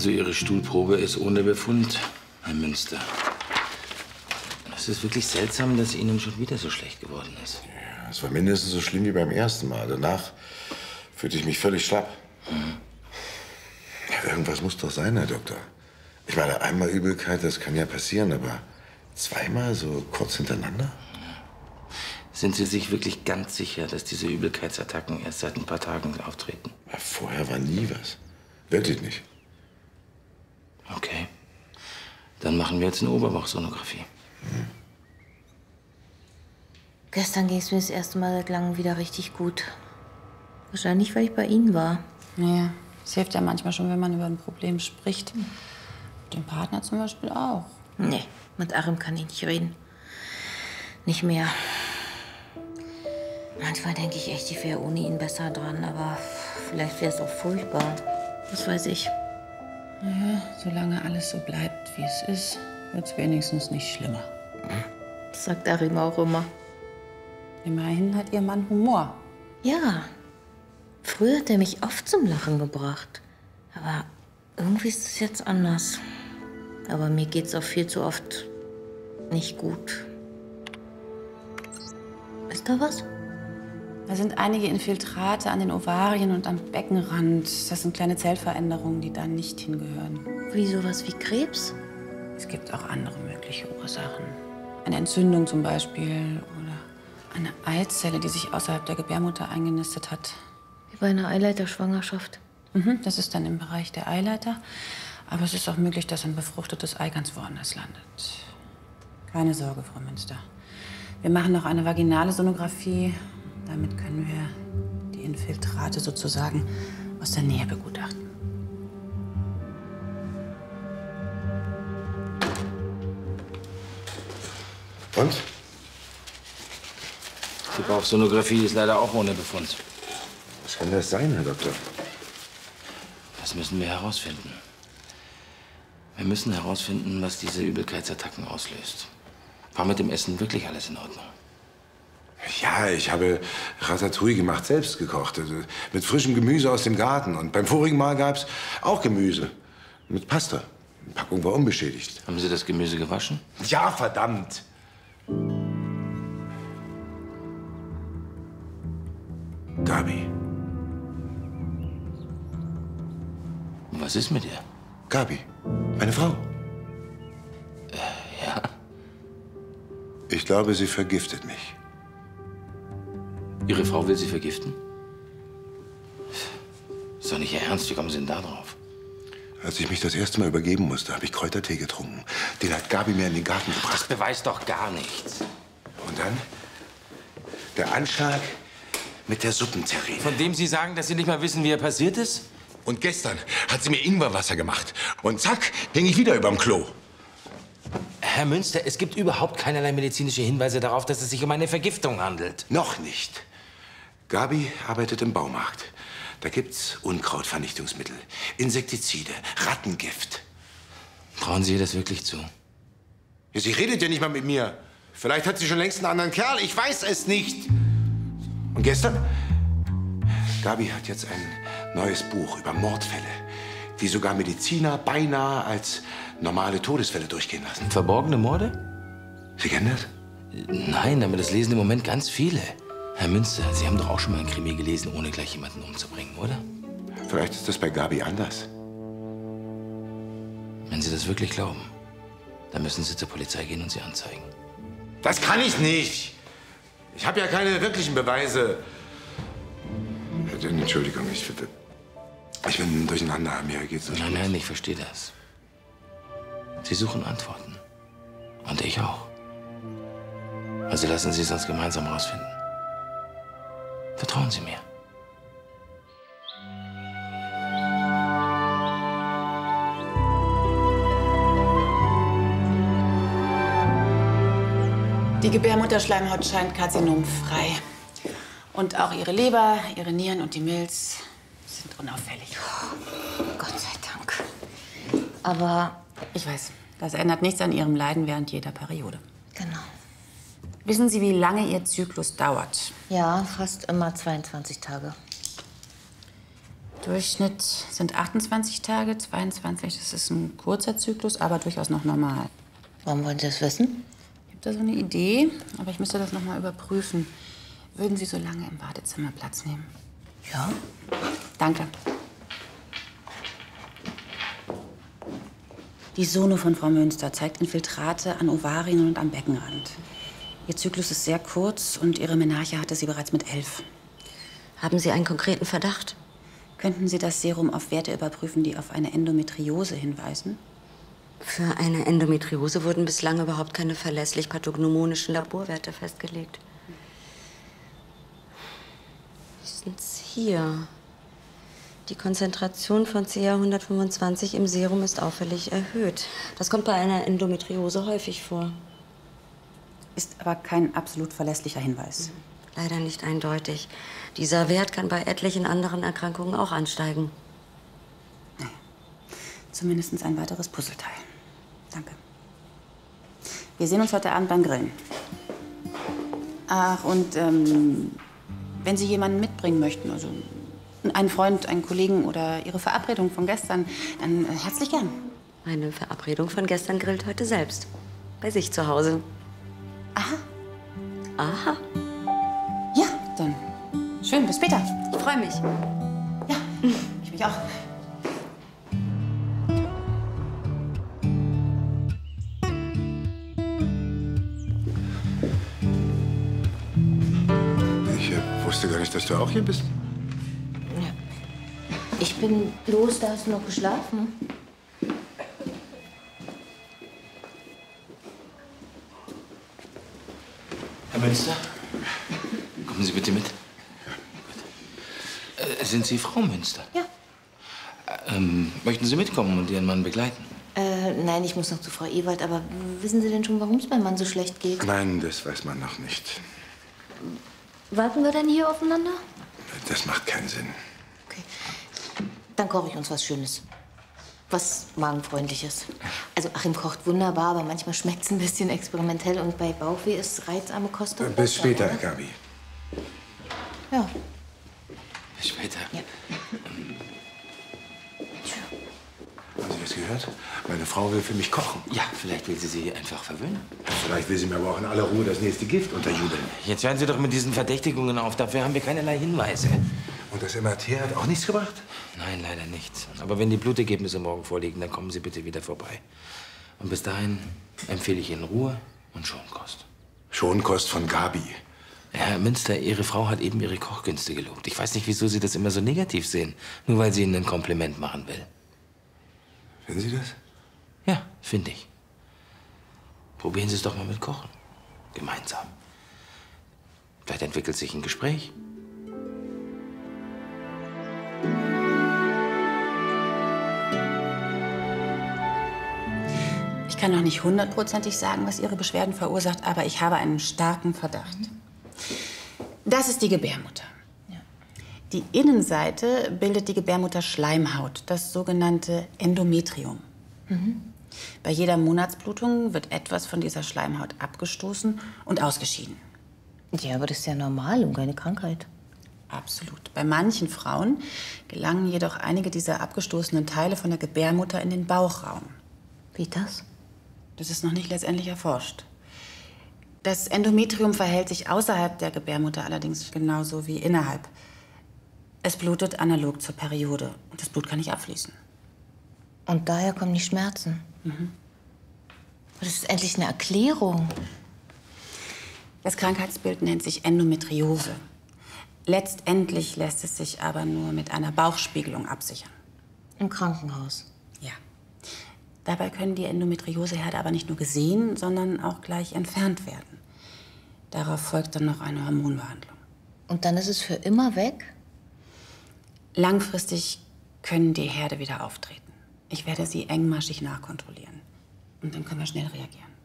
Also Ihre Stuhlprobe ist ohne Befund, Herr Münster. Es ist wirklich seltsam, dass Ihnen schon wieder so schlecht geworden ist. Ja, es war mindestens so schlimm wie beim ersten Mal. Danach fühlte ich mich völlig schlapp. Ja, irgendwas muss doch sein, Herr Doktor. Ich meine, einmal Übelkeit, das kann ja passieren, aber zweimal so kurz hintereinander? Sind Sie sich wirklich ganz sicher, dass diese Übelkeitsattacken erst seit ein paar Tagen auftreten? Ja, vorher war nie was. Wirklich nicht. Okay. Dann machen wir jetzt eine Oberbauchsonographie. Gestern ging es mir das erste Mal seit langem wieder richtig gut. Wahrscheinlich, weil ich bei Ihnen war. Naja, es hilft ja manchmal schon, wenn man über ein Problem spricht. Mit dem Partner zum Beispiel auch. Nee, mit Arim kann ich nicht reden. Nicht mehr. Manchmal denke ich echt, ich wäre ohne ihn besser dran, aber vielleicht wäre es auch furchtbar. Was weiß ich. Naja, solange alles so bleibt, wie es ist, wird es wenigstens nicht schlimmer. Das sagt Arim auch immer. Immerhin hat Ihr Mann Humor. Ja. Früher hat er mich oft zum Lachen gebracht. Aber irgendwie ist es jetzt anders. Aber mir geht's auch viel zu oft nicht gut. Ist da was? Da sind einige Infiltrate an den Ovarien und am Beckenrand. Das sind kleine Zellveränderungen, die da nicht hingehören. Wie sowas wie Krebs? Es gibt auch andere mögliche Ursachen. Eine Entzündung zum Beispiel oder eine Eizelle, die sich außerhalb der Gebärmutter eingenistet hat. Wie bei einer Eileiterschwangerschaft. Das ist dann im Bereich der Eileiter. Aber es ist auch möglich, dass ein befruchtetes Ei ganz woanders landet. Keine Sorge, Frau Münster. Wir machen noch eine vaginale Sonographie. Damit können wir die Infiltrate sozusagen aus der Nähe begutachten. Und? Die Bauchsonographie ist leider auch ohne Befund. Was kann das sein, Herr Doktor? Das müssen wir herausfinden. Wir müssen herausfinden, was diese Übelkeitsattacken auslöst. War mit dem Essen wirklich alles in Ordnung? Ja, ich habe Ratatouille gemacht, selbst gekocht. Also mit frischem Gemüse aus dem Garten. Und beim vorigen Mal gab's auch Gemüse. Mit Pasta. Die Packung war unbeschädigt. Haben Sie das Gemüse gewaschen? Ja, verdammt! Gabi. Was ist mit ihr? Gabi. Meine Frau. Ja. Ich glaube, sie vergiftet mich. Ihre Frau will Sie vergiften? Ist doch nicht Ihr Ernst. Wie kommen Sie denn da drauf? Als ich mich das erste Mal übergeben musste, habe ich Kräutertee getrunken. Den hat Gabi mir in den Garten Das gebracht. beweist doch gar nichts. Und dann der Anschlag mit der Suppenterrine. Von dem Sie sagen, dass Sie nicht mal wissen, wie er passiert ist? Und gestern hat sie mir Ingwerwasser gemacht. Und zack, hing ich wieder überm Klo. Herr Münster, es gibt überhaupt keinerlei medizinische Hinweise darauf, dass es sich um eine Vergiftung handelt. Noch nicht. Gabi arbeitet im Baumarkt. Da gibt's Unkrautvernichtungsmittel, Insektizide, Rattengift. Trauen Sie ihr das wirklich zu? Ja, sie redet ja nicht mal mit mir. Vielleicht hat sie schon längst einen anderen Kerl. Ich weiß es nicht. Und gestern? Gabi hat jetzt ein neues Buch über Mordfälle, die sogar Mediziner beinahe als normale Todesfälle durchgehen lassen. Verborgene Morde? Sie kennen das? Nein, aber das lesen im Moment ganz viele. Herr Münster, Sie haben doch auch schon mal ein Krimi gelesen, ohne gleich jemanden umzubringen, oder? Vielleicht ist das bei Gabi anders. Wenn Sie das wirklich glauben, dann müssen Sie zur Polizei gehen und sie anzeigen. Das kann ich nicht. Ich habe ja keine wirklichen Beweise. Entschuldigung, ich bin durcheinander. Mir geht's nicht Nein, gut. nein, ich verstehe das. Sie suchen Antworten. Und ich auch. Also lassen Sie es uns gemeinsam rausfinden. Vertrauen Sie mir. Die Gebärmutterschleimhaut scheint karzinomfrei. Und auch Ihre Leber, Ihre Nieren und die Milz sind unauffällig. Gott sei Dank. Aber Ich weiß, das ändert nichts an Ihrem Leiden während jeder Periode. genau. Wissen Sie, wie lange Ihr Zyklus dauert? Ja, fast immer 22 Tage. Durchschnitt sind 28 Tage, 22, das ist ein kurzer Zyklus, aber durchaus noch normal. Warum wollen Sie das wissen? Ich habe da so eine Idee, aber ich müsste das noch mal überprüfen. Würden Sie so lange im Wartezimmer Platz nehmen? Ja. Danke. Die Sono von Frau Münster zeigt Infiltrate an Ovarien und am Beckenrand. Ihr Zyklus ist sehr kurz und ihre Menarche hatte sie bereits mit 11. Haben Sie einen konkreten Verdacht? Könnten Sie das Serum auf Werte überprüfen, die auf eine Endometriose hinweisen? Für eine Endometriose wurden bislang überhaupt keine verlässlich pathognomonischen Laborwerte festgelegt. Was ist denn hier? Die Konzentration von Ca 125 im Serum ist auffällig erhöht. Das kommt bei einer Endometriose häufig vor. Ist aber kein absolut verlässlicher Hinweis. Leider nicht eindeutig. Dieser Wert kann bei etlichen anderen Erkrankungen auch ansteigen. Naja, zumindest ein weiteres Puzzleteil. Danke. Wir sehen uns heute Abend beim Grillen. Ach, und wenn Sie jemanden mitbringen möchten, also einen Freund, einen Kollegen oder Ihre Verabredung von gestern, dann herzlich gern. Meine Verabredung von gestern grillt heute selbst. Bei sich zu Hause. Aha. Aha. Ja, dann schön, bis später. Ich freue mich. Ja, ich mich auch. Ich wusste gar nicht, dass du auch hier bist. Ich bin los, da hast du noch geschlafen. Herr Münster, kommen Sie bitte mit. Sind Sie Frau Münster? Ja. Möchten Sie mitkommen und Ihren Mann begleiten? Nein, ich muss noch zu Frau Ewald. Aber wissen Sie denn schon, warum es meinem Mann so schlecht geht? Nein, das weiß man noch nicht. Warten wir dann hier aufeinander? Das macht keinen Sinn. Okay. Dann koche ich uns was Schönes. Was Magenfreundliches. Also Achim kocht wunderbar, aber manchmal schmeckt es ein bisschen experimentell. Und bei Bauchweh ist reizarme Kost doch Bis besser, später, oder? Gabi. Ja. Bis später. Ja. Haben Sie das gehört? Meine Frau will für mich kochen. Ja, vielleicht will sie einfach verwöhnen. Vielleicht will sie mir aber auch in aller Ruhe das nächste Gift unterjubeln. Jetzt hören Sie doch mit diesen Verdächtigungen auf. Dafür haben wir keinerlei Hinweise. Und das MRT hat auch nichts gebracht? Nein, leider nicht. Aber wenn die Blutergebnisse morgen vorliegen, dann kommen Sie bitte wieder vorbei. Und bis dahin empfehle ich Ihnen Ruhe und Schonkost. Schonkost von Gabi. Herr Münster, Ihre Frau hat eben Ihre Kochkünste gelobt. Ich weiß nicht, wieso Sie das immer so negativ sehen. Nur weil sie Ihnen ein Kompliment machen will. Finden Sie das? Ja, finde ich. Probieren Sie es doch mal mit Kochen. Gemeinsam. Vielleicht entwickelt sich ein Gespräch. Ich kann noch nicht hundertprozentig sagen, was Ihre Beschwerden verursacht, aber ich habe einen starken Verdacht. Das ist die Gebärmutter. Die Innenseite bildet die Gebärmutterschleimhaut, das sogenannte Endometrium. Bei jeder Monatsblutung wird etwas von dieser Schleimhaut abgestoßen und ausgeschieden. Ja, aber das ist ja normal und keine Krankheit. Absolut. Bei manchen Frauen gelangen jedoch einige dieser abgestoßenen Teile von der Gebärmutter in den Bauchraum. Wie das? Das ist noch nicht letztendlich erforscht. Das Endometrium verhält sich außerhalb der Gebärmutter allerdings genauso wie innerhalb. Es blutet analog zur Periode und das Blut kann nicht abfließen. Und daher kommen die Schmerzen. Das ist endlich eine Erklärung. Das Krankheitsbild nennt sich Endometriose. Letztendlich lässt es sich aber nur mit einer Bauchspiegelung absichern. Im Krankenhaus. Ja. Dabei können die Endometrioseherde aber nicht nur gesehen, sondern auch gleich entfernt werden. Darauf folgt dann noch eine Hormonbehandlung. Und dann ist es für immer weg? Langfristig können die Herde wieder auftreten. Ich werde sie engmaschig nachkontrollieren. Und dann können wir schnell reagieren.